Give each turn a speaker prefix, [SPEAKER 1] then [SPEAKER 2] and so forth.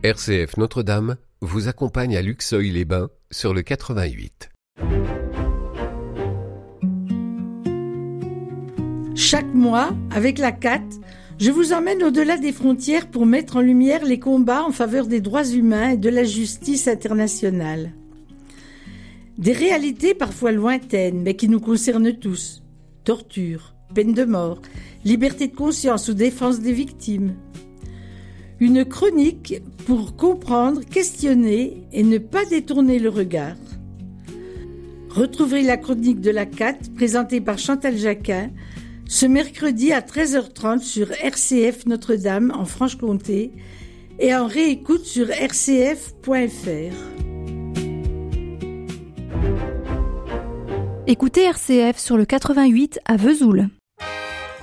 [SPEAKER 1] RCF Notre-Dame vous accompagne à Luxeuil-les-Bains sur le 88.
[SPEAKER 2] Chaque mois, avec la CAT, je vous emmène au-delà des frontières pour mettre en lumière les combats en faveur des droits humains et de la justice internationale. Des réalités parfois lointaines, mais qui nous concernent tous. Torture, peine de mort, liberté de conscience ou défense des victimes. Une chronique pour comprendre, questionner et ne pas détourner le regard. Retrouvez la chronique de la CAT présentée par Chantal Jacquin ce mercredi à 13h30 sur RCF Notre-Dame en Franche-Comté et en réécoute sur rcf.fr.
[SPEAKER 3] Écoutez RCF sur le 88 à Vesoul.